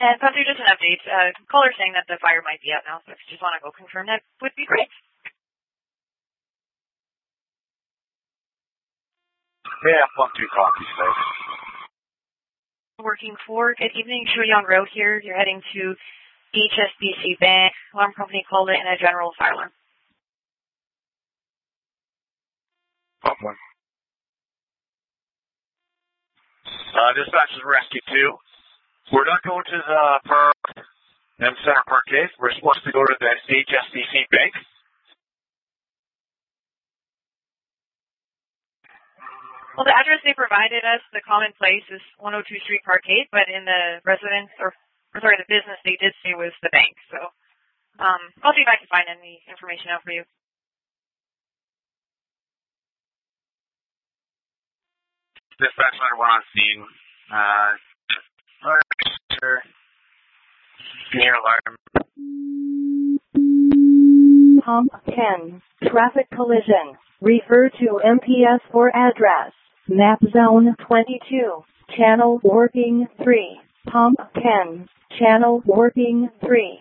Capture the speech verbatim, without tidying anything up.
And Patrick, just an update. Uh, caller saying that the fire might be out now, so if you just want to go confirm that would be great. Yeah, one two copy, space. Working for good evening, Shu Young Road here. You're heading to H S B C Bank. Alarm company called it in a general fire alarm. One. Uh, dispatch is rescue two. We're not going to the Park and Center Parkade. We're supposed to go to the H S B C Bank. Well, the address they provided us, the common place, is one oh two Street Parkade, but in the residence, or, or sorry, the business they did say was the bank. So um, I'll see if I can find any information out for you. Dispatch letter one on scene. Uh, sir. Near alarm. Pump ten. Traffic collision. Refer to M P S for address. Map zone twenty-two. Channel working three. Pump ten. Channel working three.